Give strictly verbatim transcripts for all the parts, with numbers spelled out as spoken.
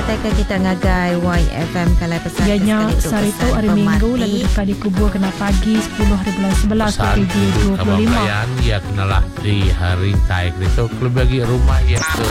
ke kita ngagai Y F M Kalai pesan Ianya sehari tu hari Minggu lalu dekat dikubur kena pagi sepuluh hari bulan sebelas pesan P G dua puluh lima. Pesan ya kenalah di hari taik itu kalau bagi rumah ya tu.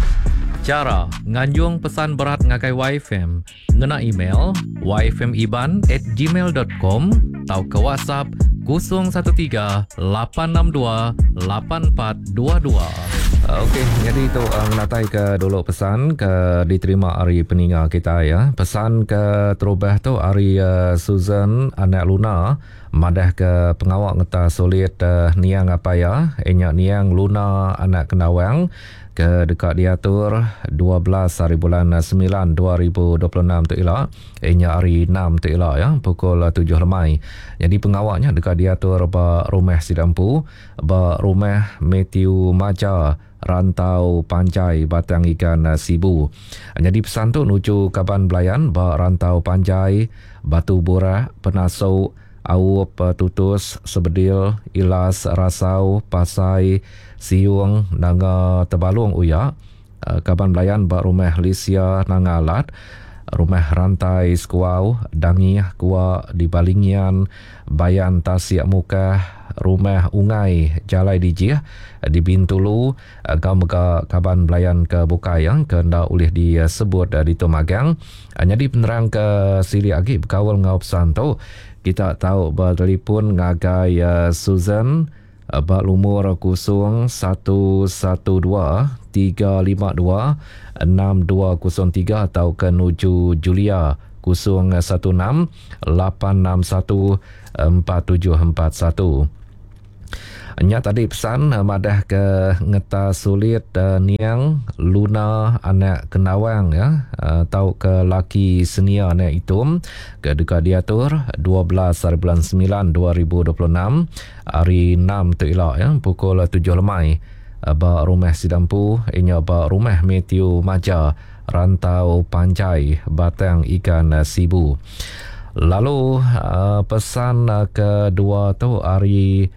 Cara nganjung pesan berat ngakai Y F M ngena email y f m iban at gmail dot com atau ke WhatsApp kosong satu tiga lapan enam dua lapan empat dua dua. Okey, jadi itu uh, menatai ke dulu pesan ke diterima hari peninga kita ya. Pesan ke terubah tu hari uh, Susan anak Luna madah ke pengawak ngeta solid uh, niang apa ya? Enyak niang Luna anak Kenawang ke dekat diatur dua belas hari bulan sembilan dua ribu dua puluh enam tu ialah ianya hari enam tu ialah ya pukul tujuh lemai. Jadi pengawaknya dekat diatur ba rumah Sidampu, ba rumah Matthew Maja Rantau Panjai Batang Ikan Sibu. Jadi pesan tu nuju Kaban Belayan ba Rantau Panjai Batu Burah Penasau Awup Tutus Sebedil Ilas Rasau Pasai Siung Nanga Tebalung Uya, Kaban Belayan ba rumah Lisia Nanga Alat, rumah Rantai Skuau Dangi Kua di Balingian Bayan Tasiak Muka, rumah Ungai Jalai Dijih di Bintulu, Gamega Kaban Belayan ke Bukayang ke ndak oleh disebut di Tomagang. Jadi penerang ke Sili Agi berkawal ngau pesan tu kita tahu bertelefon ngagai uh, Susan uh, bak lumur kosong satu satu dua tiga lima dua enam dua kosong tiga atau ke nuju Julia kosong satu enam lapan enam satu empat tujuh empat satu. Nya tadi pesan uh, madah ke ngeta sulit uh, niang Luna anak Kenawang ya, uh, tau ke laki senia anak Itum ke dekat diatur dua belas hari bulan sembilan dua ribu dua puluh enam hari enam tu ialah ya pukul tujuh lemai uh, ba rumah Sidampu inya ba rumah Matthew Maja Rantau Panjai Batang Ikan uh, Sibu. Lalu uh, pesan uh, kedua tu hari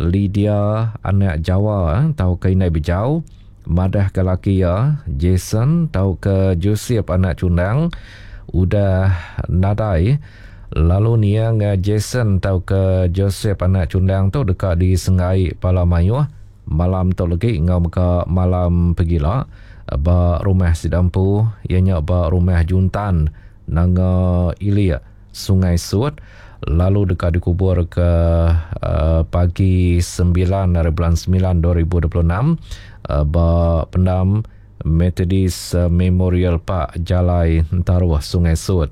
Lydia anak Jawa eh, tau ke Inai Bijau madah ke laki ya Jason tau ke Joseph anak Cundang udah nadai. Lalu niang Jason tau ke Joseph anak Cundang tu dekat di Sengai Palamayuh malam tu lagi ngau muka malam pegila ba rumah Sidampu ianya ba rumah Juntan Nanga Ilia Sungai Sud. Lalu dekat dikubur ke uh, pagi sembilan hari bulan sembilan dua ribu dua puluh enam uh, ba pendam Methodist uh, Memorial Park Jalai Ntaruh Sungai Sud.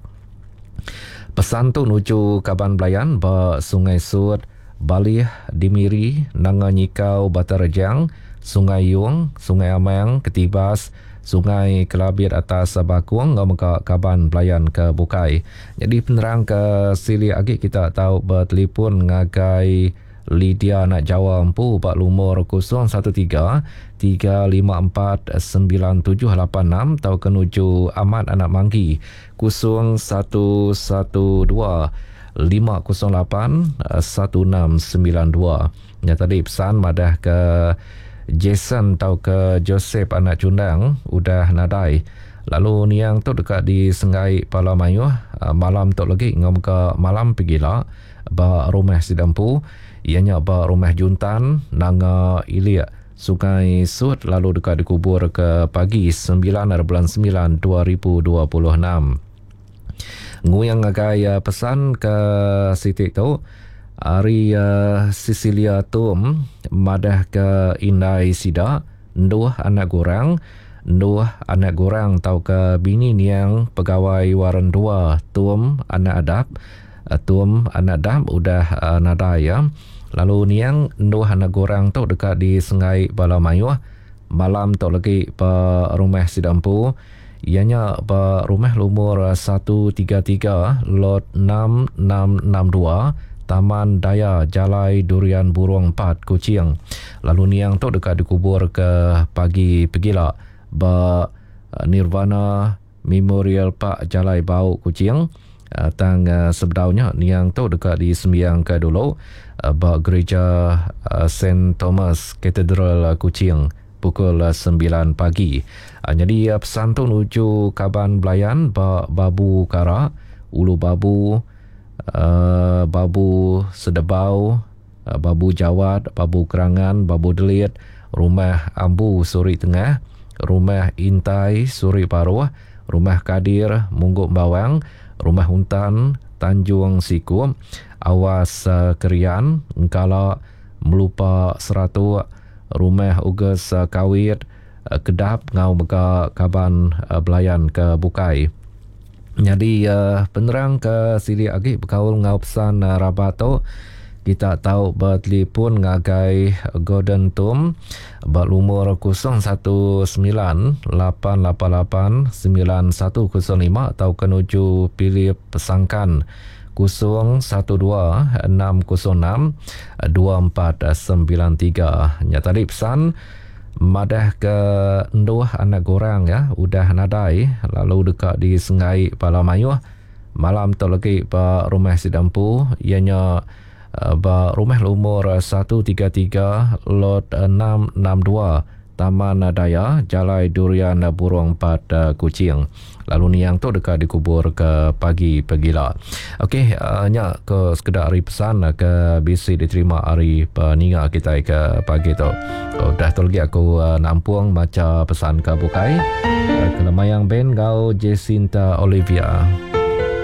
Pesan tu nuju Kaban Belayan ba Sungai Sud Balih Dimiri Nanga Nyikau Batarejang Sungai Yung Sungai Amang Ketibas Sungai Kelabit atas Bakung ngau Kaban Belayan ke Bukai. Jadi penerang ke Sili Agi kita tahu bertelefon ngagai Lydia anak Jawa Empu bak lumur kosong satu tiga tiga lima empat sembilan tujuh lapan enam atau kenuju Ahmad anak Manggi kosong satu satu dua lima kosong lapan satu enam sembilan dua. Ya tadi pesan madah ke Jason tau ke Joseph anak Cundang udah nadai. Lalu niang tu dekat di Sengai Palamayuh malam tu lagi ngam ke malam pegila ba rumah Sidampu ianya ba rumah Juntan Nanga Ilia Sungai Sud. Lalu dekat dikubur ke pagi sembilan hari bulan sembilan dua ribu dua puluh enam. Nguyang ngagai pesan ke Siti tu hari uh, Sicilia Tum madah ke Indai Sida Nduh anak gorang Nduh anak gorang tau ke bini niang pegawai waran dua Tum anak adap uh, Tum anak adap udah uh, nada ya. Lalu niang Nduh anak gorang tu dekat di Sengai Balamayuh malam tu lagi pa rumah Sidampu ianya pa rumah lumur satu tiga tiga lot enam enam enam dua Taman Daya Jalai Durian Burung empat Kuching. Lalu niang tu dekat dikubur ke pagi pegila ba Nirvana Memorial Park Jalai Bau Kuching. Uh, tang uh, sebedaunya niang tu dekat di sembiang ke dulu uh, ba gereja uh, Saint Thomas Cathedral uh, Kuching pukul uh, sembilan pagi. Uh, jadi uh, pesan tu menuju Kaban Belayan, ba, Babu Kara, Ulu Babu, uh, Babu Sedebau, uh, Babu Jawad, Babu Kerangan, Babu Delit, Rumah Ambu Suri Tengah, Rumah Intai Suri Paruh, Rumah Kadir Mungguk Bawang, Rumah Huntan Tanjung Siku, Awas uh, Kerian, Engkala Melupa Seratu, Rumah Ugas uh, Kawit, uh, Kedap Ngau Beka Kaban uh, Belayan ke Bukai. Jadi uh, penerang ke sili agi berkaul ngau pesan uh, rabat tu, kita tahu bertelefon ngagai Golden Tom berumur kosong satu sembilan lapan lapan lapan sembilan satu kosong lima atau kenuju pilih pesangkan kosong satu dua enam kosong enam dua empat sembilan tiga. Nya tadi pesan madah ke enduh anak gorang ya, udah nadai lalu dekat di Sengai Palamayuh. Malam tu lagi pa rumah Sidampu ianya ba rumah umur satu tiga tiga lot enam enam dua Taman Daya Jalai Durian Burung empat Kuching. Lalu ni yang tu dekat dikubur ke pagi pagila. Okey, uh, nya ke sekedar hari pesan ke bisi diterima hari peninga kita ke pagi tu. Oh, dah tu lagi aku uh, nampung macam pesan ke Bukai. Uh, Kelemayang Ben Gau Jacinta Olivia.